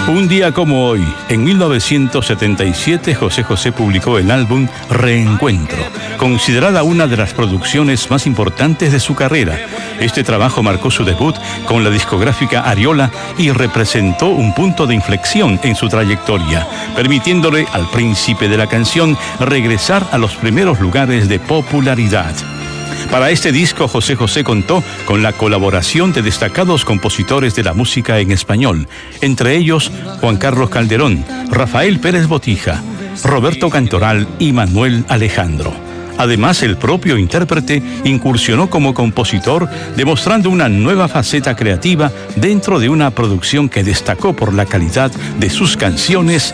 Un día como hoy, en 1977, José José publicó el álbum Reencuentro, considerada una de las producciones más importantes de su carrera. Este trabajo marcó su debut con la discográfica Ariola y representó un punto de inflexión en su trayectoria, permitiéndole al príncipe de la canción regresar a los primeros lugares de popularidad. Para este disco, José José contó con la colaboración de destacados compositores de la música en español, entre ellos Juan Carlos Calderón, Rafael Pérez Botija, Roberto Cantoral y Manuel Alejandro. Además, el propio intérprete incursionó como compositor, demostrando una nueva faceta creativa dentro de una producción que destacó por la calidad de sus canciones